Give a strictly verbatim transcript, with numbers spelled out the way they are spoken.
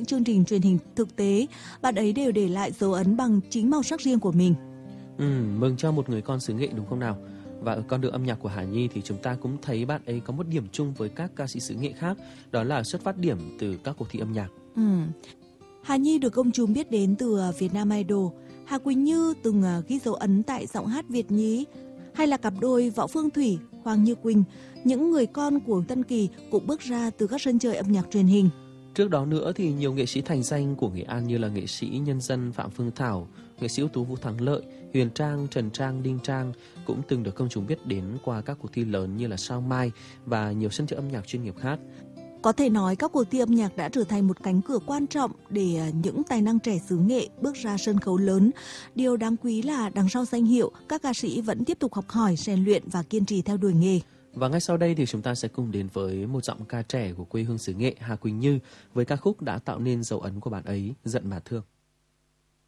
những chương trình truyền hình thực tế, bạn ấy đều để lại dấu ấn bằng chính màu sắc riêng của mình. Ừ, mừng cho một người con xứ Nghệ đúng không nào? Và ở con đường âm nhạc của Hà Nhi thì chúng ta cũng thấy bạn ấy có một điểm chung với các ca sĩ xứ Nghệ khác, đó là xuất phát điểm từ các cuộc thi âm nhạc. Ừ. Hà Nhi được công chúng biết đến từ Việt Nam Idol. Hà Quỳnh Như từng ghi dấu ấn tại giọng hát Việt nhí, hay là cặp đôi Võ Phương Thủy, Hoàng Như Quỳnh, những người con của Tân Kỳ cũng bước ra từ các sân chơi âm nhạc truyền hình. Trước đó nữa thì nhiều nghệ sĩ thành danh của Nghệ An như là nghệ sĩ nhân dân Phạm Phương Thảo, nghệ sĩ ưu tú Vũ Thắng Lợi, Huyền Trang, Trần Trang, Đinh Trang cũng từng được công chúng biết đến qua các cuộc thi lớn như là Sao Mai và nhiều sân chơi âm nhạc chuyên nghiệp khác. Có thể nói các cuộc thi âm nhạc đã trở thành một cánh cửa quan trọng để những tài năng trẻ xứ Nghệ bước ra sân khấu lớn. Điều đáng quý là đằng sau danh hiệu, các ca sĩ vẫn tiếp tục học hỏi, rèn luyện và kiên trì theo đuổi nghề. Và ngay sau đây thì chúng ta sẽ cùng đến với một giọng ca trẻ của quê hương xứ Nghệ, Hà Quỳnh Như, với ca khúc đã tạo nên dấu ấn của bạn ấy, Giận Mà Thương.